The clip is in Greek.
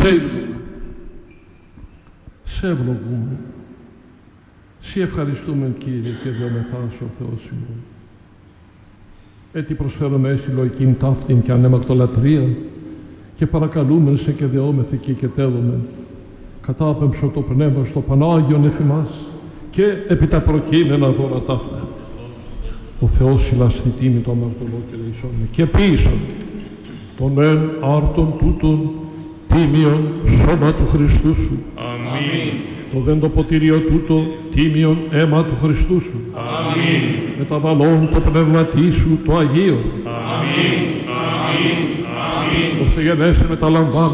Σε ευλογούμε. Σε ευχαριστούμε, Κύριε, και δεομεθάς ο Θεός ημών. Έτσι προσφέρουμε έσυ λοϊκήν ταύτην και ανέμακτολατρία και παρακαλούμε σε και δεόμεθη και κετέλωμε κατάπεμψο το πνεύμα στο Πανάγιον εφημάς και επί τα προκείμενα δώρα ταύτα. Ο Θεός ηλασθητή με το αμαρτωλό και λεησόν και πίσω τον εν άρτον τούτον τίμιον σώμα του Χριστού σου. Αμήν. Το δεν το ποτήριο τούτο τίμιον αίμα του Χριστού σου. Αμήν. Μεταβαλών το πνευματί σου το Αγίο. Αμήν. Αμήν. Αμήν. Ώστε γενέσαι μεταλαμβάνει